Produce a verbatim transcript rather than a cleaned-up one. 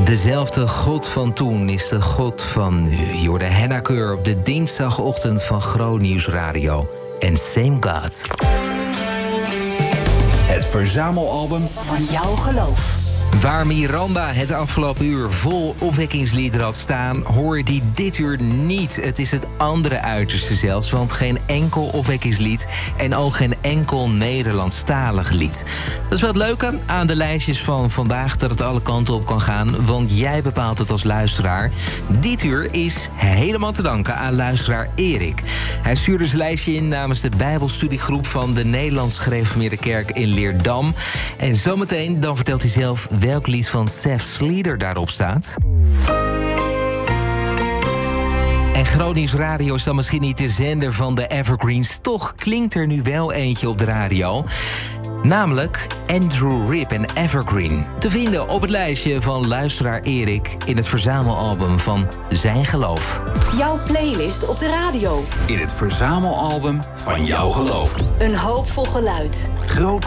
Dezelfde God van toen is de God van nu. Je hoorde Henna Keur op de dinsdagochtend van Groot Nieuws Radio. En Same God. Het verzamelalbum van jouw geloof. Waar Miranda het afgelopen uur vol opwekkingsliederen had staan, hoor je die dit uur niet. Het is het andere uiterste zelfs, want geen enkel opwekkingslied en ook geen enkel Nederlandstalig lied. Dat is wel het leuke aan de lijstjes van vandaag, dat het alle kanten op kan gaan, want jij bepaalt het als luisteraar. Dit uur is helemaal te danken aan luisteraar Erik. Hij stuurde zijn lijstje in namens de Bijbelstudiegroep van de Nederlands Gereformeerde Kerk in Leerdam. En zometeen dan vertelt hij zelf welk lied van Seth Sleater daarop staat. En Groot Nieuws Radio is dan misschien niet de zender van de Evergreens. Toch klinkt er nu wel eentje op de radio. Namelijk Andrew Ripp en Evergreen. Te vinden op het lijstje van luisteraar Erik in het verzamelalbum van Zijn Geloof. Jouw playlist op de radio. In het verzamelalbum van jouw geloof. Een hoopvol geluid. Groot